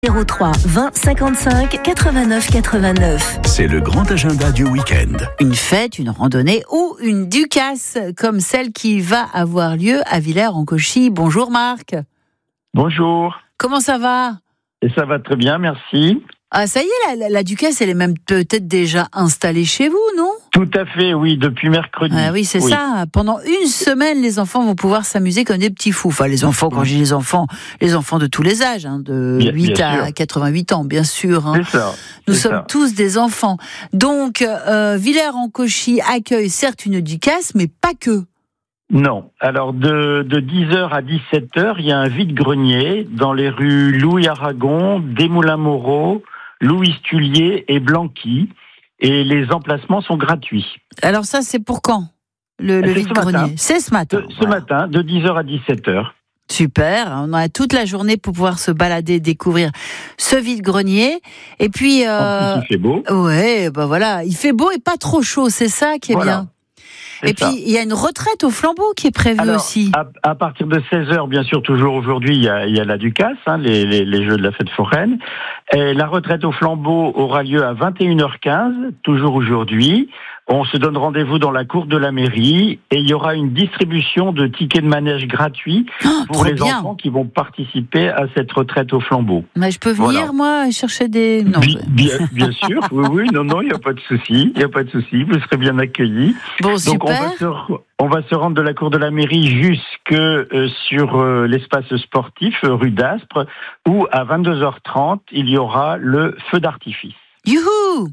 03 20 55 89 89. C'est le grand agenda du week-end. Une fête, une randonnée ou une ducasse comme celle qui va avoir lieu à Villers-en-Cauchy. Bonjour Marc. Bonjour. Comment ça va ? Et ça va très bien, merci. Ah ça y est, la ducasse, elle est même peut-être déjà installée chez vous, non ? Tout à fait, oui, depuis mercredi. Ah oui, c'est ça. Pendant une semaine, les enfants vont pouvoir s'amuser comme des petits fous. Enfin, les enfants, quand je dis les enfants de tous les âges, de 8 à 88 ans, bien sûr. C'est ça. Nous sommes tous des enfants. Donc, Villers-en-Cauchy accueille certes une ducasse, mais pas que. Non. Alors, de 10h à 17h, il y a un vide-grenier dans les rues Louis-Aragon, Desmoulins-Moreau, Louis Tullier et Blanqui. Et les emplacements sont gratuits. Alors ça, c'est pour quand, le vide-grenier ? C'est ce matin. Ce matin, de 10h à 17h. Super, on a toute la journée pour pouvoir se balader, découvrir ce vide-grenier. Et puis... En plus, il fait beau. Ouais, voilà, il fait beau et pas trop chaud, c'est ça qui est bien. Et puis, il y a une retraite au flambeau qui est prévue aussi. À partir de 16h, bien sûr, toujours aujourd'hui, il y a la ducasse, les jeux de la fête foraine. Et la retraite au flambeau aura lieu à 21h15, toujours aujourd'hui. On se donne rendez-vous dans la cour de la mairie et il y aura une distribution de tickets de manège gratuits pour les enfants qui vont participer à cette retraite au flambeau. Mais je peux venir, moi, chercher des... Non. Bien sûr, oui, non, il n'y a pas de souci, vous serez bien accueillis. Bon, donc, super. on va se rendre de la cour de la mairie jusque sur l'espace sportif, rue d'Aspre, où à 22h30, il y aura le feu d'artifice. Youhou!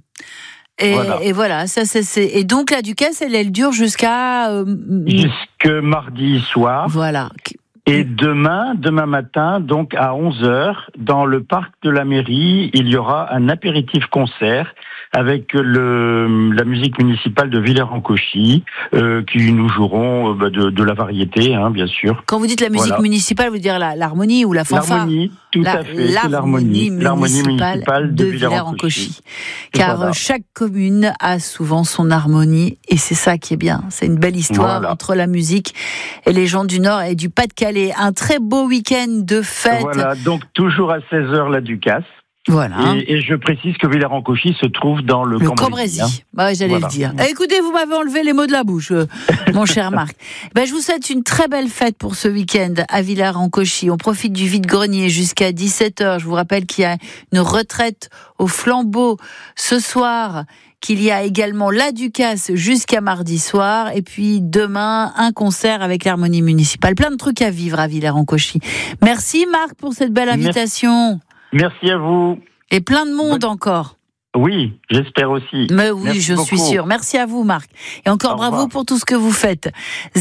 Et voilà, ça c'est. Et donc la ducasse, elle dure jusqu'à jusque mardi soir. Voilà. Et demain matin, donc à 11h, dans le parc de la mairie, il y aura un apéritif concert avec la musique municipale de Villers-en-Cauchy, qui nous joueront de la variété, bien sûr. Quand vous dites la musique municipale, vous dire l'harmonie ou la fanfare ? L'harmonie, tout à fait, c'est l'harmonie municipale de Villers-en-Cauchy. Car chaque commune a souvent son harmonie, et c'est ça qui est bien. C'est une belle histoire entre la musique et les gens du Nord et du Pas-de-Calais. Un très beau week-end de fête. Voilà, donc toujours à 16h la ducasse. Voilà. Et je précise que Villers-en-Cauchy se trouve dans le Cambrésis. J'allais le dire. Écoutez, vous m'avez enlevé les mots de la bouche, mon cher Marc. Je vous souhaite une très belle fête pour ce week-end à Villers-en-Cauchy. On profite du vide-grenier jusqu'à 17h. Je vous rappelle qu'il y a une retraite au flambeau ce soir, qu'il y a également la ducasse jusqu'à mardi soir, et puis demain, un concert avec l'harmonie municipale. Plein de trucs à vivre à Villers-en-Cauchy. Merci Marc pour cette belle invitation. Merci à vous. Et plein de monde encore. Oui, j'espère aussi. Mais oui, je suis sûre. Merci à vous, Marc. Et encore bravo pour tout ce que vous faites.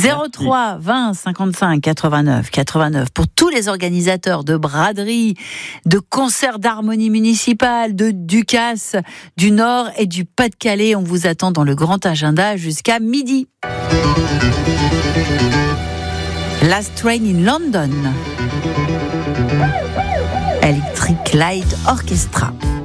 03 20 55 89 89 pour tous les organisateurs de braderie, de concerts d'harmonie municipale, de ducasse du Nord et du Pas-de-Calais. On vous attend dans le grand agenda jusqu'à midi. Last Train in London. Electric Light Orchestra.